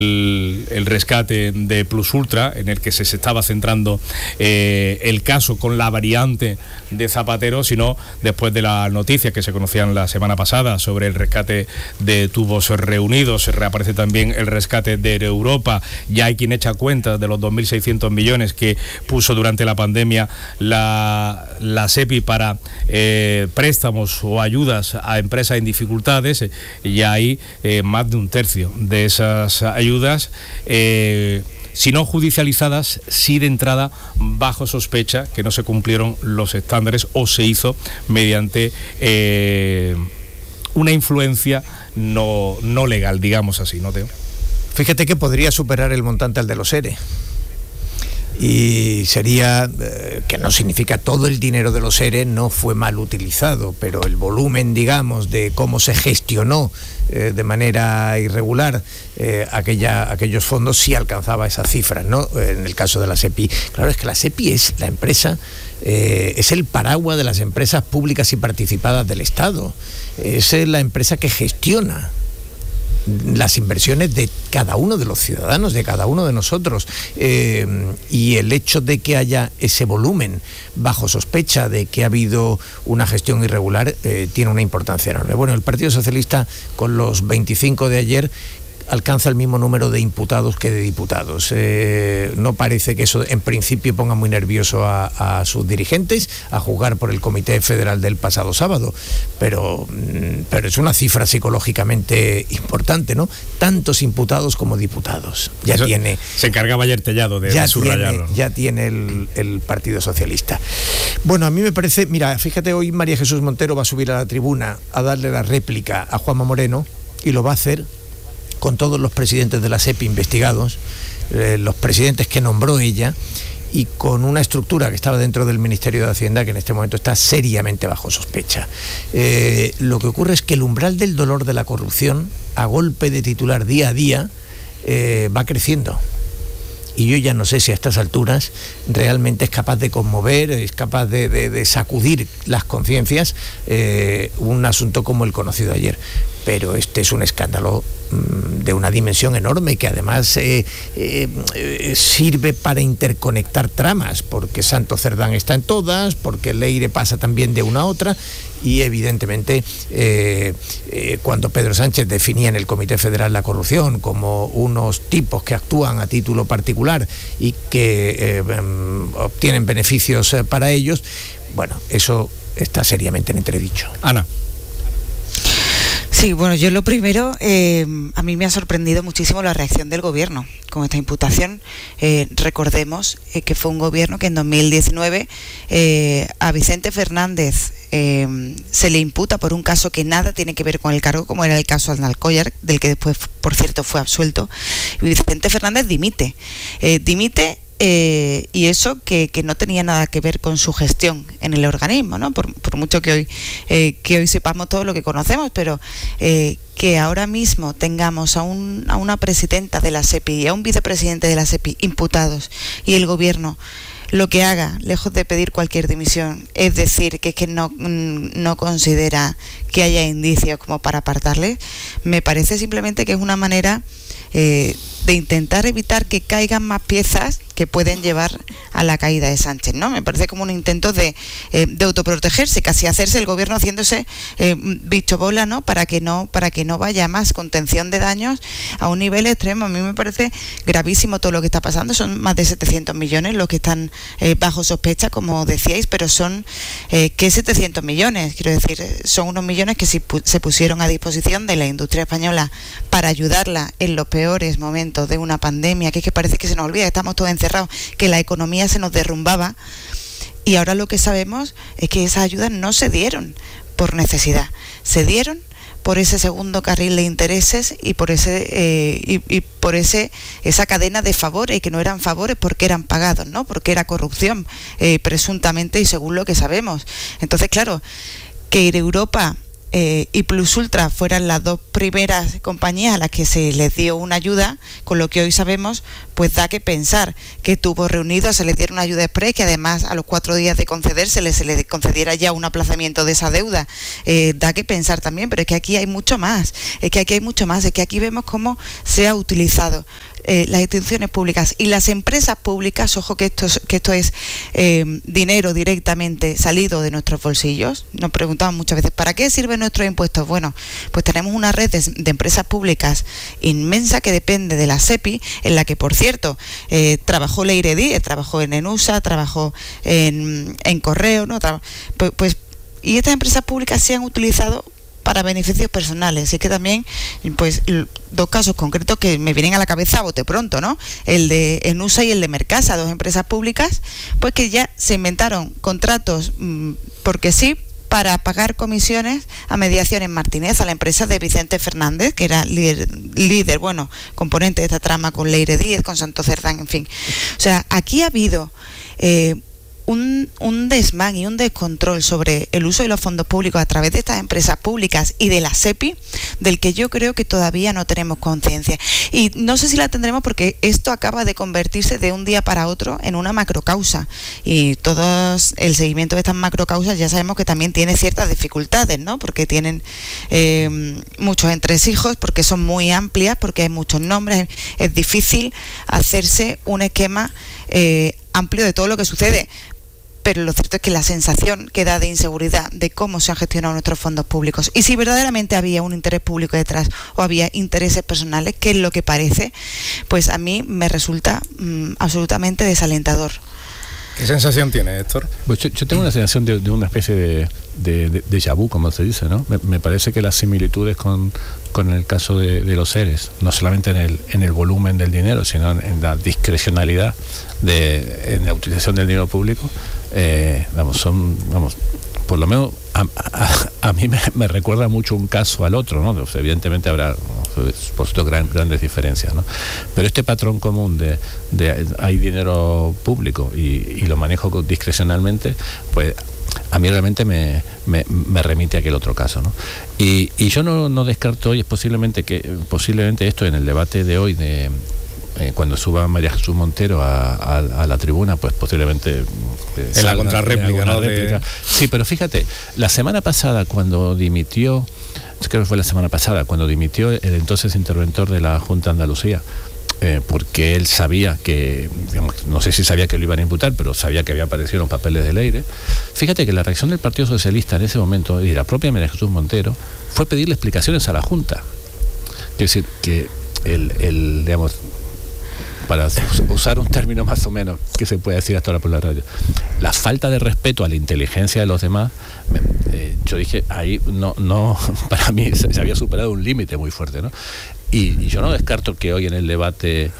el rescate de Plus Ultra, en el que se estaba centrando el caso con la variante de Zapatero, sino después de las noticias que se conocían la semana pasada sobre el rescate de Tubos Reunidos. Reaparece también el rescate de Europa. Ya hay quien echa cuenta de los 2.600 millones que puso durante la pandemia la SEPI para préstamos o ayudas a empresas en dificultades, y ya hay más de un tercio de esas ayudas, si no judicializadas, sí de entrada bajo sospecha, que no se cumplieron los estándares o se hizo mediante una influencia no legal, digamos así, ¿no, Teo? Fíjate que podría superar el montante al de los ERE. Y sería, que no significa todo el dinero de los ERE no fue mal utilizado, pero el volumen, digamos, de cómo se gestionó de manera irregular aquellos fondos sí alcanzaba esas cifras, ¿no? En el caso de la SEPI. Claro, es que la SEPI es la empresa, es el paraguas de las empresas públicas y participadas del Estado. Es la empresa que gestiona las inversiones de cada uno de los ciudadanos, de cada uno de nosotros, y el hecho de que haya ese volumen bajo sospecha de que ha habido una gestión irregular tiene una importancia enorme. Bueno, el Partido Socialista, con los 25 de ayer, alcanza el mismo número de imputados que de diputados. No parece que eso en principio ponga muy nervioso a sus dirigentes, a juzgar por el Comité Federal del pasado sábado, pero es una cifra psicológicamente importante, ¿no? Tantos imputados como diputados. Ya eso tiene. Se encargaba ayer Tellado de subrayarlo. Ya tiene el Partido Socialista. Bueno, a mí me parece, mira, fíjate, hoy María Jesús Montero va a subir a la tribuna a darle la réplica a Juanma Moreno, y lo va a hacer con todos los presidentes de la SEPI investigados, los presidentes que nombró ella, y con una estructura que estaba dentro del Ministerio de Hacienda que en este momento está seriamente bajo sospecha. Lo que ocurre es que el umbral del dolor de la corrupción, a golpe de titular día a día, va creciendo. Y yo ya no sé si a estas alturas realmente es capaz de conmover, es capaz de sacudir las conciencias un asunto como el conocido ayer. Pero este es un escándalo de una dimensión enorme, que además sirve para interconectar tramas, porque Santo Cerdán está en todas, porque Leire pasa también de una a otra, y evidentemente cuando Pedro Sánchez definía en el Comité Federal la corrupción como unos tipos que actúan a título particular y que obtienen beneficios para ellos, bueno, eso está seriamente en entredicho. Ana. Sí, bueno, yo lo primero, a mí me ha sorprendido muchísimo la reacción del gobierno con esta imputación. Recordemos que fue un gobierno que en 2019 a Vicente Fernández se le imputa por un caso que nada tiene que ver con el cargo, como era el caso Alnalcóllar, del que después, por cierto, fue absuelto. Y Vicente Fernández dimite. Y eso que no tenía nada que ver con su gestión en el organismo, ¿no? Por mucho que hoy sepamos todo lo que conocemos, pero que ahora mismo tengamos a una presidenta de la SEPI y a un vicepresidente de la SEPI imputados, y el gobierno lo que haga, lejos de pedir cualquier dimisión, es decir, que no considera que haya indicios como para apartarle, me parece simplemente que es una manera de intentar evitar que caigan más piezas que pueden llevar a la caída de Sánchez, ¿no? Me parece como un intento de autoprotegerse, casi hacerse el gobierno haciéndose bicho bola, ¿no? Para que no vaya más contención de daños a un nivel extremo. A mí me parece gravísimo todo lo que está pasando. Son más de 700 millones los que están bajo sospecha, como decíais, pero son ¿qué 700 millones? Quiero decir, son unos millones que se pusieron a disposición de la industria española para ayudarla en los peores momentos de una pandemia, que es que parece que se nos olvida, estamos todos encerrados, que la economía se nos derrumbaba, y ahora lo que sabemos es que esas ayudas no se dieron por necesidad, se dieron por ese segundo carril de intereses y por esa cadena de favores, que no eran favores porque eran pagados, ¿no? Porque era corrupción, presuntamente, y según lo que sabemos. Entonces, claro, que Europa y Plus Ultra fueran las dos primeras compañías a las que se les dio una ayuda, con lo que hoy sabemos, pues da que pensar que tuvo reunido, se les dieron una ayuda express, que además a los 4 días de concedérsele se les concediera ya un aplazamiento de esa deuda. Da que pensar también, pero es que aquí hay mucho más, es que aquí vemos cómo se ha utilizado las instituciones públicas y las empresas públicas. Ojo que esto es dinero directamente salido de nuestros bolsillos. Nos preguntamos muchas veces, ¿para qué sirven nuestros impuestos? Bueno, pues tenemos una red de empresas públicas inmensa que depende de la SEPI, en la que, por cierto, trabajó Leire Díez, trabajó en ENUSA, trabajó en Correo, ¿no? Y estas empresas públicas se han utilizado para beneficios personales. Y es que también, pues, 2 casos concretos que me vienen a la cabeza a bote pronto, ¿no? El de ENUSA y el de Mercasa, 2 empresas públicas, pues que ya se inventaron contratos porque sí, para pagar comisiones a Mediaciones Martínez, a la empresa de Vicente Fernández, que era líder, componente de esta trama con Leire Díez, con Santo Cerdán, en fin. O sea, aquí ha habido un desmán y un descontrol sobre el uso de los fondos públicos a través de estas empresas públicas y de la SEPI, del que yo creo que todavía no tenemos conciencia. Y no sé si la tendremos porque esto acaba de convertirse de un día para otro en una macrocausa. Y todo el seguimiento de estas macrocausas ya sabemos que también tiene ciertas dificultades, ¿no? Porque tienen muchos entresijos, porque son muy amplias, porque hay muchos nombres. Es difícil hacerse un esquema amplio de todo lo que sucede. Pero lo cierto es que la sensación que da de inseguridad de cómo se han gestionado nuestros fondos públicos y si verdaderamente había un interés público detrás o había intereses personales, que es lo que parece, pues a mí me resulta absolutamente desalentador. ¿Qué sensación tiene, Héctor? Pues yo tengo una sensación de una especie de déjà vu, como se dice, ¿no? Me parece que las similitudes con el caso de los seres, no solamente en el volumen del dinero, sino en la discrecionalidad en la utilización del dinero público, por lo menos a mí me recuerda mucho un caso al otro, ¿no? Pues evidentemente habrá, por supuesto, grandes diferencias, ¿no? Pero este patrón común de hay dinero público y lo manejo discrecionalmente, pues a mí realmente me remite a aquel otro caso, ¿no? Y yo no descarto hoy, es posiblemente esto en el debate de hoy cuando suba María Jesús Montero a la tribuna, pues posiblemente en la contrarréplica, ¿no? Sí, pero fíjate, la semana pasada cuando dimitió, creo que fue la semana pasada, cuando dimitió el entonces interventor de la Junta de Andalucía, porque él sabía que, no sé si sabía que lo iban a imputar, pero sabía que había aparecido en los papeles de Leire. Fíjate que la reacción del Partido Socialista en ese momento, y la propia María Jesús Montero, fue pedirle explicaciones a la Junta. Es decir, que digamos, para usar un término más o menos que se puede decir hasta ahora por la radio, la falta de respeto a la inteligencia de los demás, yo dije, ahí no para mí se había superado un límite muy fuerte, ¿no? Y yo no descarto que hoy en el debate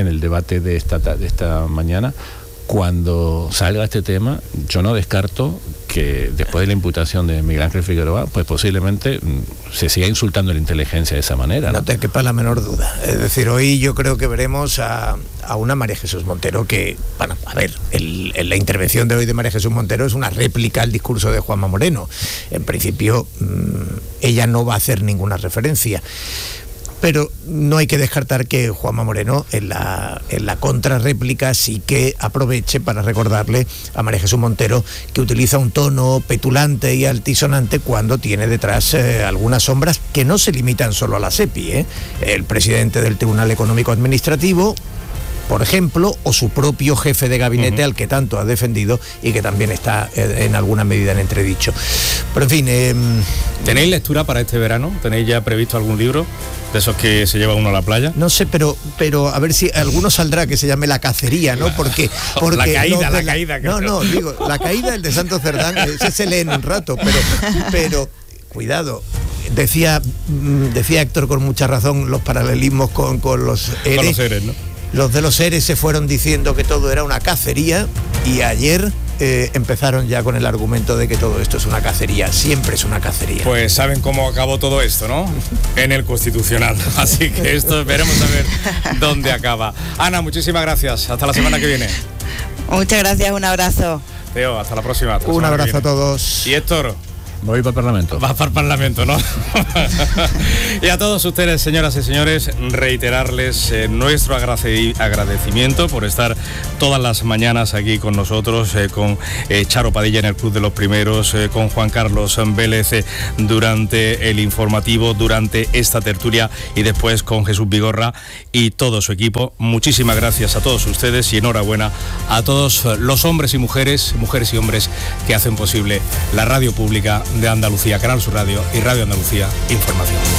de esta mañana, cuando salga este tema, yo no descarto que después de la imputación de Miguel Ángel Figueroa, pues posiblemente se siga insultando la inteligencia de esa manera, ¿no? No te quepa la menor duda. Es decir, hoy yo creo que veremos a una María Jesús Montero que, bueno, a ver, la intervención de hoy de María Jesús Montero es una réplica al discurso de Juanma Moreno. En principio, ella no va a hacer ninguna referencia. Pero no hay que descartar que Juanma Moreno en la contrarréplica sí que aproveche para recordarle a María Jesús Montero que utiliza un tono petulante y altisonante cuando tiene detrás algunas sombras que no se limitan solo a la SEPI, el presidente del Tribunal Económico Administrativo, por ejemplo, o su propio jefe de gabinete, al que tanto ha defendido y que también está en alguna medida en entredicho. Pero en fin... ¿Tenéis lectura para este verano? ¿Tenéis ya previsto algún libro de esos que se lleva uno a la playa? No sé, pero a ver si alguno saldrá que se llame La Cacería, ¿no? Porque la caída. No, digo, La Caída, el de Santo Cerdán, ese se lee en un rato, pero cuidado. Decía Héctor con mucha razón los paralelismos con los ERE. Con los ERE, ¿no? Los de los ERE se fueron diciendo que todo era una cacería y ayer empezaron ya con el argumento de que todo esto es una cacería, siempre es una cacería. Pues saben cómo acabó todo esto, ¿no? En el Constitucional. Así que esto veremos a ver dónde acaba. Ana, muchísimas gracias. Hasta la semana que viene. Muchas gracias, un abrazo. Teo, hasta la próxima. Un abrazo a todos. Y Héctor, Voy para el Parlamento. Vas para el Parlamento, ¿no? Y a todos ustedes, señoras y señores, reiterarles nuestro agradecimiento por estar todas las mañanas aquí con nosotros, con Charo Padilla en el Club de los Primeros, con Juan Carlos Vélez durante el informativo, durante esta tertulia, y después con Jesús Vigorra y todo su equipo. Muchísimas gracias a todos ustedes y enhorabuena a todos los hombres y mujeres y hombres que hacen posible la radio pública de Andalucía, Canal Sur Radio y Radio Andalucía Información.